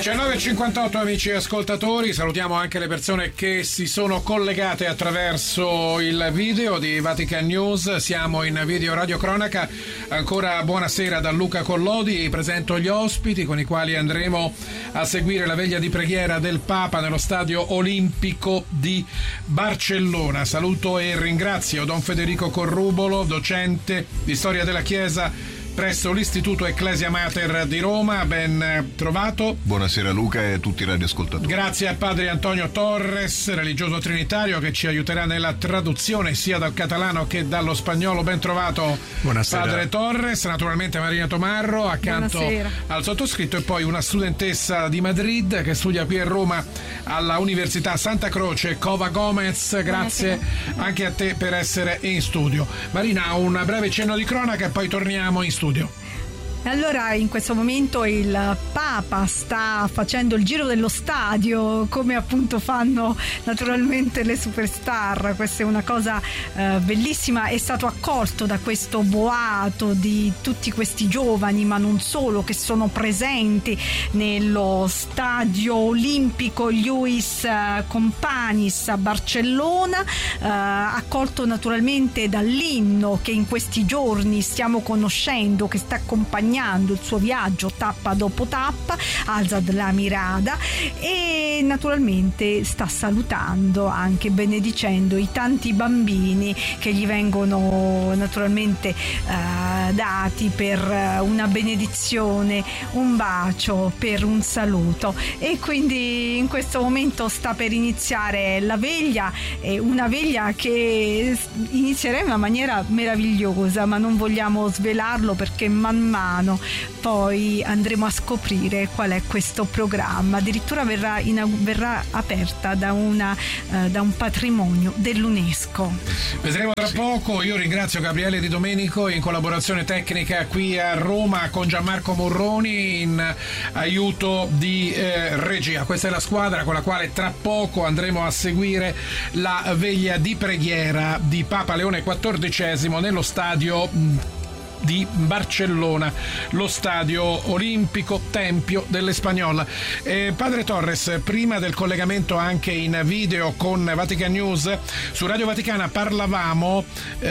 19.58 amici ascoltatori, salutiamo anche le persone che si sono collegate attraverso il video di Vatican News. Siamo in video radiocronaca. Ancora buonasera da Luca Collodi, presento gli ospiti con i quali andremo a seguire la veglia di preghiera del Papa nello Stadio Olimpico di Barcellona. Saluto e ringrazio Don Federico Corrubolo, docente di storia della Chiesa presso l'Istituto Ecclesia Mater di Roma. Ben trovato. Buonasera Luca e a tutti i radioascoltatori. Grazie a padre Antonio Torres, religioso trinitario, che ci aiuterà nella traduzione sia dal catalano che dallo spagnolo. Ben trovato. Buonasera. Padre Torres. Naturalmente Marina Tomarro accanto Buonasera. al sottoscritto, e poi una studentessa di Madrid che studia qui a Roma alla Università Santa Croce, Cova Gomez. Grazie anche a te per essere in studio. Marina, un breve cenno di cronaca e poi torniamo in studio. Allora, in questo momento il Papa sta facendo il giro dello stadio, come appunto fanno naturalmente le superstar. Questa è una cosa bellissima. È stato accolto da questo boato di tutti questi giovani, ma non solo, che sono presenti nello Stadio Olimpico Lluís Companys a Barcellona, accolto naturalmente dall'inno che in questi giorni stiamo conoscendo, che sta accompagnando il suo viaggio tappa dopo tappa, Alzad la Mirada, e naturalmente sta salutando, anche benedicendo i tanti bambini che gli vengono naturalmente dati per una benedizione, un bacio, per un saluto. E quindi in questo momento sta per iniziare la veglia, una veglia che inizierà in una maniera meravigliosa, ma non vogliamo svelarlo perché man mano poi andremo a scoprire qual è questo programma. Addirittura verrà aperta da un patrimonio dell'UNESCO. Vedremo tra poco. Io ringrazio Gabriele Di Domenico in collaborazione tecnica qui a Roma con Gianmarco Morroni in aiuto di regia. Questa è la squadra con la quale tra poco andremo a seguire la veglia di preghiera di Papa Leone XIV nello stadio di Barcellona, lo Stadio Olimpico Tempio dell'Espagnola. Padre Torres, prima del collegamento anche in video con Vatican News, su Radio Vaticana parlavamo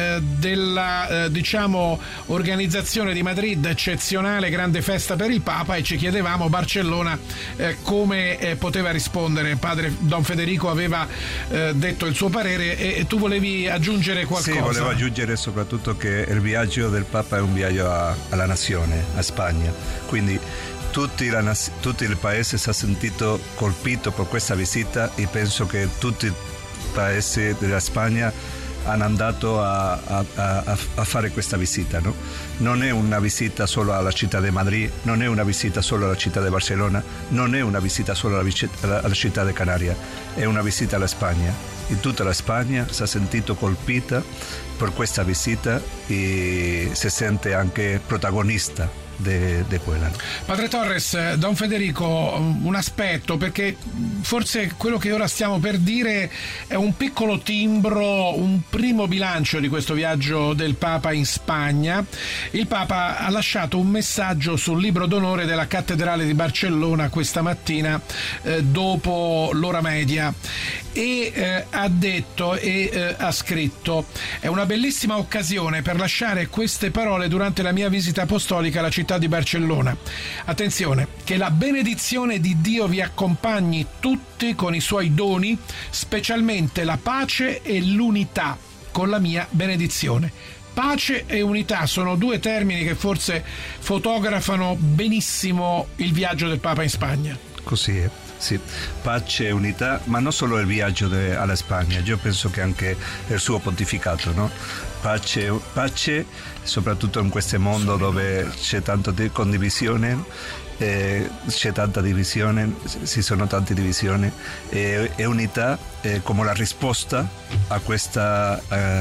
della organizzazione di Madrid, eccezionale grande festa per il Papa, e ci chiedevamo Barcellona come poteva rispondere. Padre Don Federico aveva detto il suo parere e tu volevi aggiungere qualcosa. Sì, volevo aggiungere soprattutto che il viaggio del Papa è un viaggio alla nazione, a Spagna, quindi tutto il paese si è sentito colpito per questa visita, e penso che tutti i paesi della Spagna hanno andato a fare questa visita, no? Non è una visita solo alla città di Madrid, non è una visita solo alla città di Barcellona, non è una visita solo alla città di Canaria, è una visita alla Spagna. E tutta la Spagna si è sentito colpita per questa visita e si sente anche protagonista di quella. Padre Torres, Don Federico, un aspetto, perché forse quello che ora stiamo per dire è un piccolo timbro, un primo bilancio di questo viaggio del Papa in Spagna. Il Papa ha lasciato un messaggio sul libro d'onore della cattedrale di Barcellona questa mattina dopo l'ora media, e ha detto e ha scritto: è una bellissima occasione per lasciare queste parole durante la mia visita apostolica alla città di Barcellona. Attenzione, che la benedizione di Dio vi accompagni tutti con i suoi doni, specialmente la pace e l'unità, con la mia benedizione. Pace e unità sono due termini che forse fotografano benissimo il viaggio del Papa in Spagna. Così è. Sì, pace e unità, ma non solo il viaggio alla Spagna, io penso che anche il suo pontificato, no? Pace, soprattutto in questo mondo dove c'è tanta condivisione, c'è tanta divisione, ci sono tante divisioni, e unità come la risposta a questa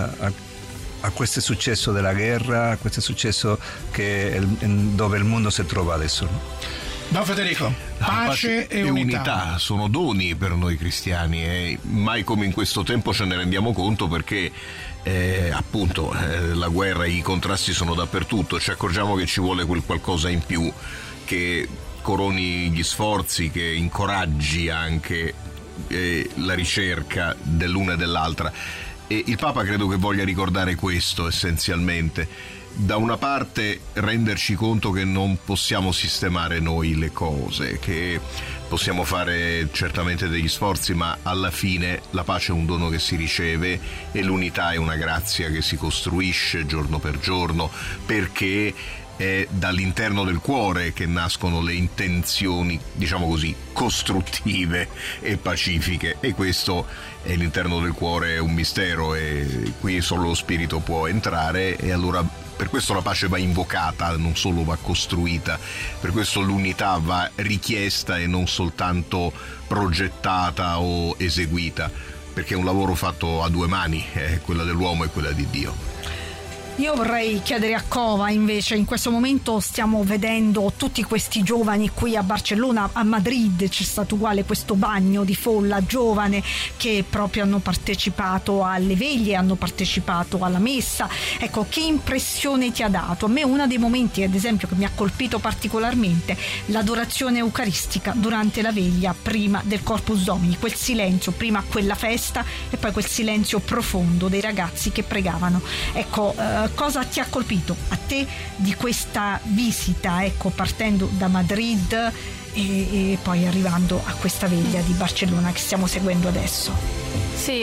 a questo successo della guerra, a questo successo dove il mondo si trova adesso, no? No, Federico, pace e unità sono doni per noi cristiani, e mai come in questo tempo ce ne rendiamo conto, perché appunto la guerra e i contrasti sono dappertutto. Ci accorgiamo che ci vuole quel qualcosa in più che coroni gli sforzi, che incoraggi anche la ricerca dell'una e dell'altra. E il Papa credo che voglia ricordare questo essenzialmente: da una parte renderci conto che non possiamo sistemare noi le cose, che possiamo fare certamente degli sforzi, ma alla fine la pace è un dono che si riceve e l'unità è una grazia che si costruisce giorno per giorno, perché è dall'interno del cuore che nascono le intenzioni, diciamo così, costruttive e pacifiche, e questo è l'interno del cuore, è un mistero, e qui solo lo spirito può entrare, e allora per questo la pace va invocata, non solo va costruita, per questo l'unità va richiesta e non soltanto progettata o eseguita, perché è un lavoro fatto a due mani, quella dell'uomo e quella di Dio. Io vorrei chiedere a Cova, invece, in questo momento stiamo vedendo tutti questi giovani qui a Barcellona, a Madrid c'è stato uguale questo bagno di folla giovane che proprio hanno partecipato alle veglie, hanno partecipato alla messa. Ecco, che impressione ti ha dato? A me uno dei momenti, ad esempio, che mi ha colpito particolarmente, l'adorazione eucaristica durante la veglia prima del Corpus Domini, quel silenzio, prima quella festa e poi quel silenzio profondo dei ragazzi che pregavano. Ecco, cosa ti ha colpito a te di questa visita, ecco, partendo da Madrid e poi arrivando a questa veglia di Barcellona che stiamo seguendo adesso? Sì,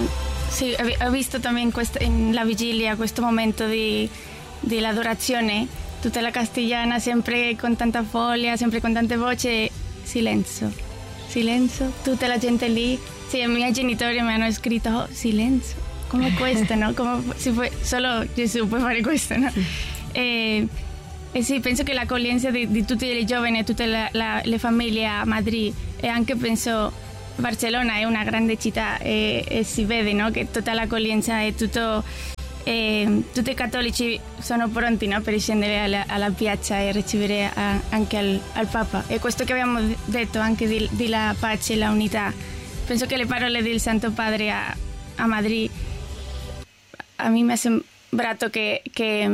ho visto también in la vigilia questo momento di l'adorazione, tutta la castellana, sempre con tanta foglia, sempre con tante voci, silenzio, tutta la gente lì. Sì, i miei genitori mi hanno scritto, oh, silenzio. Come questo, no? Solo Gesù può fare questo, no? Sì. E sì, penso che l'accoglienza di tutti i giovani e tutte le famiglie a Madrid, e anche penso Barcellona è una grande città, e si vede, no? Che tutta l'accoglienza e tutti i cattolici sono pronti, no? Per scendere alla piazza e ricevere anche al Papa. E questo che abbiamo detto anche della pace e la unità, penso che le parole del Santo Padre a Madrid, a mí me ha sembrato que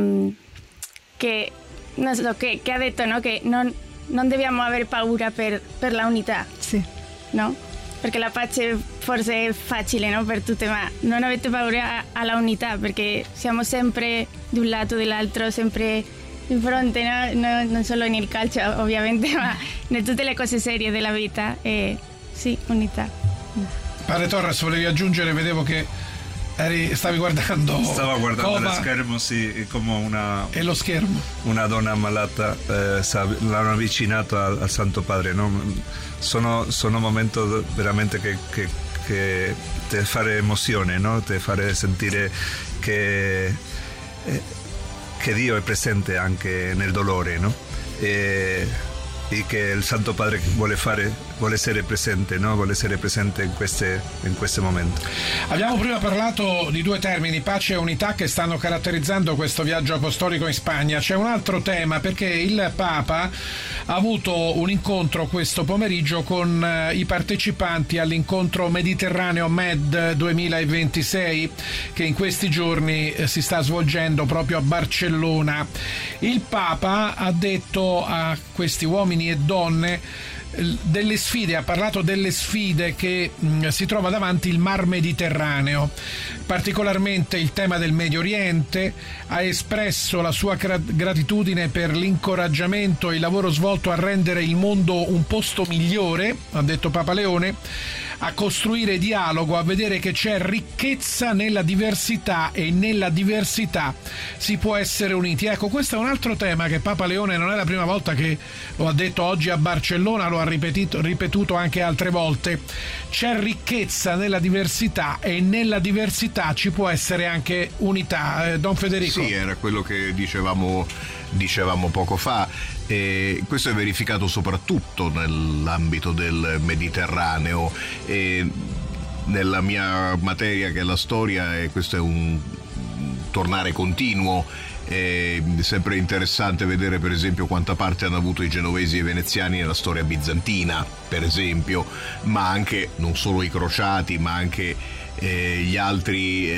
non so, che ha detto, no? Che non dobbiamo avere paura per la unità, sì, no? Perché la pace forse è facile, no? Per tutte, ma non avete paura alla unità, perché siamo sempre di un lato o dell'altro, sempre in fronte, no? Non solo nel calcio ovviamente, ma in tutte le cose serie della vita. E sì, unità. Padre Torres, volevi aggiungere? Vedevo che stavi guardando. Stavo guardando Cova, lo schermo, sì, come una. E lo schermo? Una donna malata, l'hanno avvicinato al Santo Padre, no? Sono momenti veramente che ti fare emozione, no? Ti fare sentire che Dio è presente anche nel dolore, no? E che il Santo Padre vuole essere presente, no? Vuole essere presente in questi momenti. Abbiamo prima parlato di due termini, pace e unità, che stanno caratterizzando questo viaggio apostolico in Spagna. C'è un altro tema, perché il Papa ha avuto un incontro questo pomeriggio con i partecipanti all'incontro Mediterraneo Med 2026 che in questi giorni si sta svolgendo proprio a Barcellona. Il Papa ha detto a questi uomini e donne delle sfide, ha parlato delle sfide che si trova davanti il Mar Mediterraneo, particolarmente il tema del Medio Oriente. Ha espresso la sua gratitudine per l'incoraggiamento e il lavoro svolto a rendere il mondo un posto migliore, ha detto Papa Leone, a costruire dialogo, a vedere che c'è ricchezza nella diversità e nella diversità si può essere uniti. Ecco, questo è un altro tema che Papa Leone non è la prima volta che lo ha detto oggi a Barcellona, lo ha ripetuto anche altre volte. C'è ricchezza nella diversità e nella diversità ci può essere anche unità. Don Federico? Sì, era quello che dicevamo poco fa. E questo è verificato soprattutto nell'ambito del Mediterraneo, e nella mia materia che è la storia, e questo è un tornare continuo. È sempre interessante vedere per esempio quanta parte hanno avuto i genovesi e i veneziani nella storia bizantina, per esempio, ma anche non solo i crociati, ma anche gli altri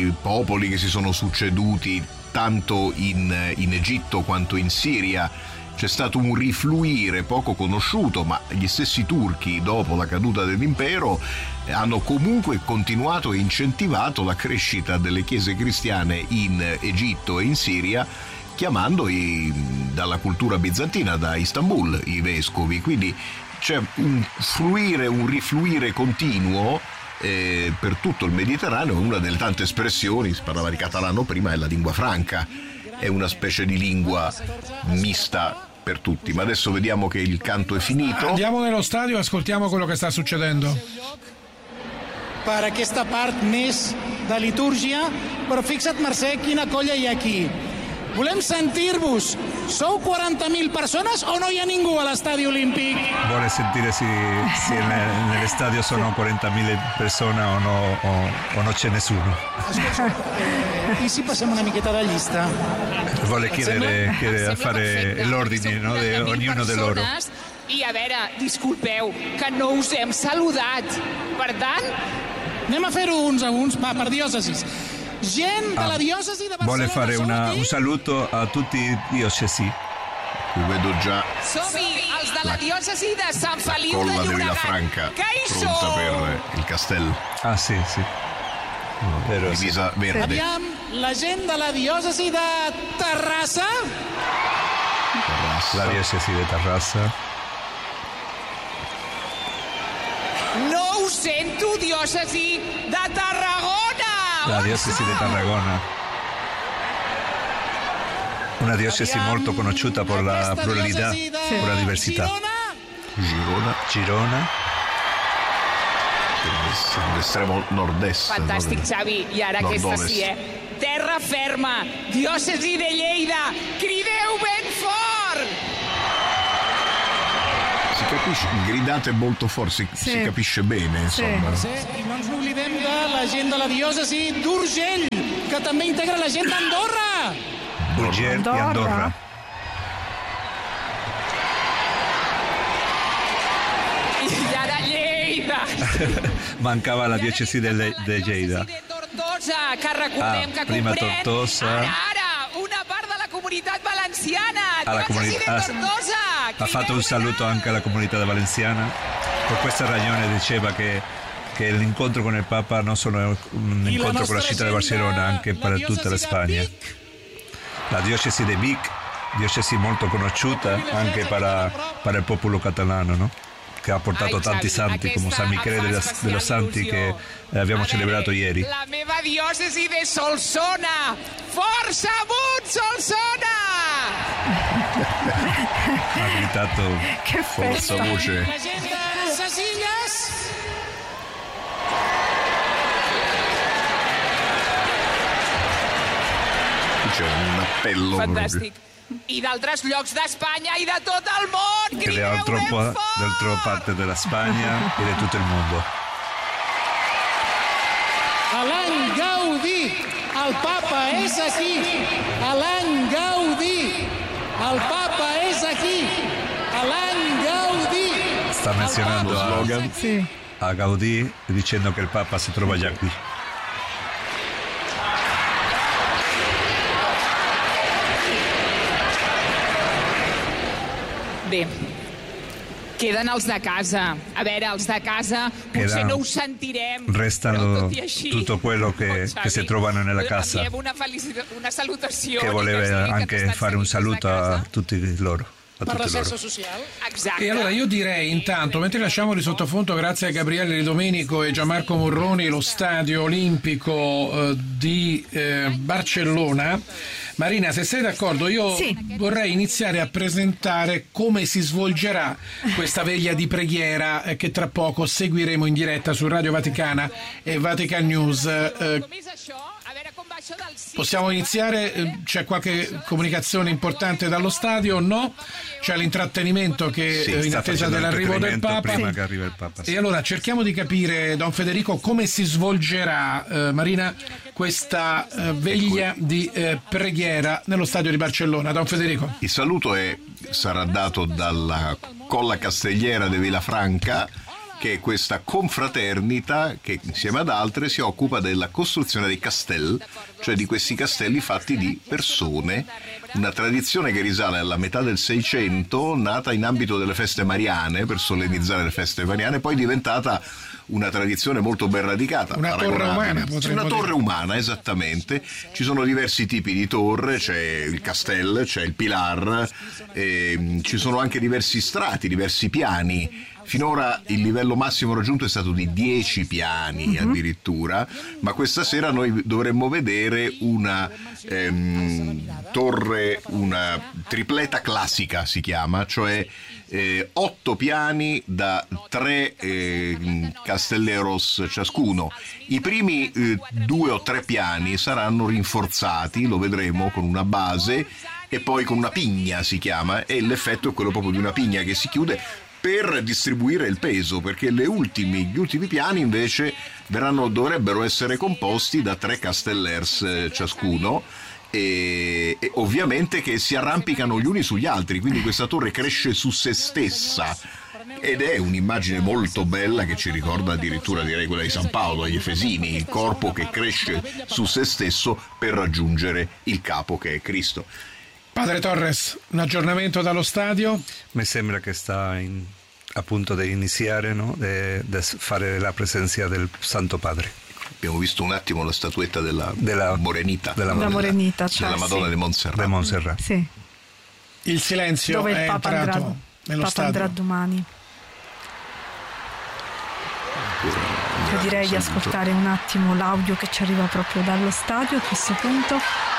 popoli che si sono succeduti tanto in Egitto quanto in Siria, c'è stato un rifluire poco conosciuto, ma gli stessi turchi dopo la caduta dell'impero hanno comunque continuato e incentivato la crescita delle chiese cristiane in Egitto e in Siria, chiamando dalla cultura bizantina, da Istanbul, i vescovi. Quindi c'è un fluire, un rifluire continuo per tutto il Mediterraneo. Una delle tante espressioni, si parlava di catalano prima, è la lingua franca, è una specie di lingua mista per tutti. Ma adesso vediamo che il canto è finito. Andiamo nello stadio e ascoltiamo quello che sta succedendo. Per aquesta part més de litúrgia, però fixa't, Mercè, quina colla hi ha aquí. Volem sentir-vos. Sou 40.000 persones o no hi ha ningú a l'estadi olímpic? Vuole sentire se nell'estadio sono 40.000 persone o non c'è nessuno. I si passem una miqueta de llista? Vuole chiedere fare l'ordine, no, di ognuno di loro. I a veure, disculpeu, que no us hem saludat. Per tant, anem a fer-ho uns a uns, per diòcesis. Gent de la diocesi de Barcelona. Vuole fare un saluto a tutti i diocesi. Qui vedo già som-hi, els de la diòcesi de Sant Feliu de colla di Llobregat. Vilafranca Que hi pronta som? per il castello. Ah, sì. Vero, sì. Divisa verde. Aviam, la gent de la diòcesi de Terrassa. La diocesi di Terrassa. No ho sento, diòcesi de Tarragona! La diocesi di Tarragona. Una diocesi molto conosciuta per la pluralità, per la diversità. Girona. L'estremo nord-est. Fantàstic, Xavi. I ara aquesta sí, Terra ferma, diòcesi de Lleida. Crideu ben fort! Si capisce, gridate molto forte, si capisce bene, insomma. I no ens n'oblidem de la gent de la diòcesi d'Urgell, que també integra la gent d'Andorra. Urgell e Andorra. I ara Lleida. Mancava la diocesi di Lleida. Tortosa, que recordem que prima comprèn Tortosa. ara una part de la comunitat valenciana. Alla comunità, ha fatto un saluto anche alla comunità valenciana. Per questa ragione diceva che l'incontro con il Papa non solo è un incontro con la città di Barcellona, anche per tutta la Spagna. La diocesi di Vic, diocesi molto conosciuta anche per il popolo catalano, no? Che ha portato tanti santi come San Michele de los Santi che abbiamo celebrato ieri. La meva diòcesi de Solsona. Força amunt, Solsona! Ha gritato forza voce. La gent de Sesilles. Qui c'è un appello. Fantàstic. I d'altres llocs d'Espanya i de tot el món. Che dall'altra parte della Spagna e di tutto il mondo. A l'any Gaudí, el Papa és aquí. A l'any Gaudí, el Papa és aquí. A l'any Gaudí. Sta menzionando a Gaudì dicendo che il Papa si trova già qui. Bé, queden els de casa. A veure, els de casa potser no ho sentirem. Restano així, tutto quello che si trovano nella casa. Una salutació. Che voleva anche fare un saluto a tutti loro. Per l'ascenso social. Exacte. E allora io direi intanto, mentre lasciamo di sottofondo, grazie a Gabriele Di Domenico e Gianmarco Morroni, lo stadio olimpico di Barcellona. Marina, se sei d'accordo, io vorrei iniziare a presentare come si svolgerà questa veglia di preghiera che tra poco seguiremo in diretta su Radio Vaticana e Vatican News. Possiamo iniziare? C'è qualche comunicazione importante dallo stadio? No? C'è l'intrattenimento che in attesa dell'arrivo del Papa. Prima che arriva il Papa. E allora cerchiamo di capire, Don Federico, come si svolgerà, Marina, questa veglia di preghiera nello stadio di Barcellona. Don Federico. Il saluto sarà dato dalla Colla Castelliera di Vilafranca, che è questa confraternita che insieme ad altre si occupa della costruzione dei castelli, cioè di questi castelli fatti di persone una tradizione che risale alla metà del 600, nata in ambito delle feste mariane, per solennizzare le feste mariane, poi diventata una tradizione molto ben radicata. Una torre umana, una torre umana, esattamente. Ci sono diversi tipi di torre, c'è il castel, c'è il pilar, ci sono anche diversi strati, diversi piani. Finora il livello massimo raggiunto è stato di 10 piani addirittura, ma questa sera noi dovremmo vedere una torre, una tripleta classica si chiama, cioè 8 piani da 3 castelleros ciascuno. I primi 2 o 3 piani saranno rinforzati, lo vedremo, con una base e poi con una pigna si chiama, e l'effetto è quello proprio di una pigna che si chiude per distribuire il peso, perché gli ultimi piani invece dovrebbero essere composti da 3 castellers ciascuno, e ovviamente che si arrampicano gli uni sugli altri, quindi questa torre cresce su se stessa ed è un'immagine molto bella che ci ricorda addirittura, direi, quella di San Paolo agli Efesini, il corpo che cresce su se stesso per raggiungere il capo che è Cristo. Padre Torres, un aggiornamento dallo stadio? Mi sembra che sta appunto di iniziare, no? di fare la presenza del Santo Padre. Abbiamo visto un attimo la statuetta della Morenita, della Morenita, cioè, della Madonna di Montserrat. De Montserrat. Sì. Il silenzio dove è il Papa entrato nello stadio. andrà domani. Io direi di ascoltare un attimo l'audio che ci arriva proprio dallo stadio a questo punto.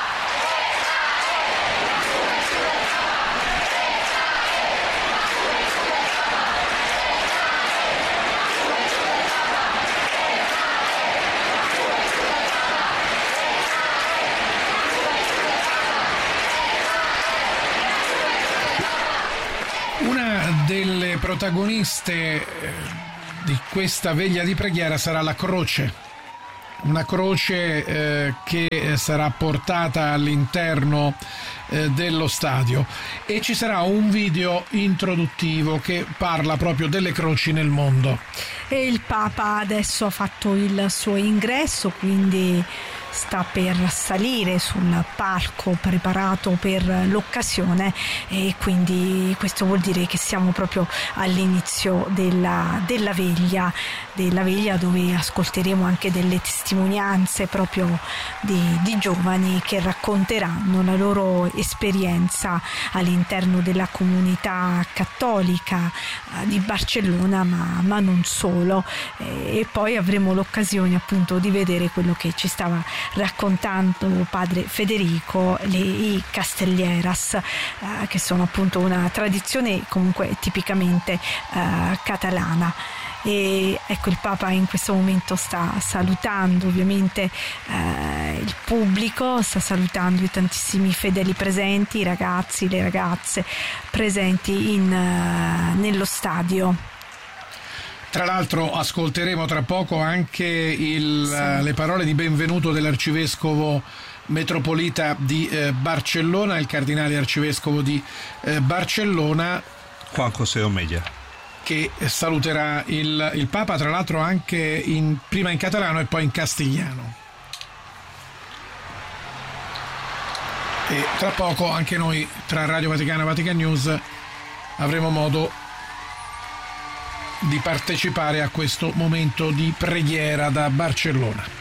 Una delle protagoniste di questa veglia di preghiera sarà la croce, una croce che sarà portata all'interno dello stadio, e ci sarà un video introduttivo che parla proprio delle croci nel mondo. E il Papa adesso ha fatto il suo ingresso, quindi sta per salire sul palco preparato per l'occasione, e quindi questo vuol dire che siamo proprio all'inizio della veglia dove ascolteremo anche delle testimonianze proprio di giovani che racconteranno la loro esperienza all'interno della comunità cattolica di Barcellona, ma non solo, e poi avremo l'occasione appunto di vedere quello che ci stava raccontando padre Federico, i castelleras, che sono appunto una tradizione comunque tipicamente catalana. E ecco, il Papa in questo momento sta salutando ovviamente il pubblico, sta salutando i tantissimi fedeli presenti, i ragazzi, le ragazze presenti nello stadio. Tra l'altro ascolteremo tra poco anche le parole di benvenuto dell'arcivescovo metropolita di Barcellona, il cardinale arcivescovo di Barcellona, Juan José Omeya, che saluterà il Papa, tra l'altro anche prima in catalano e poi in castigliano. E tra poco anche noi, tra Radio Vaticana e Vatican News, avremo modo di partecipare a questo momento di preghiera da Barcellona.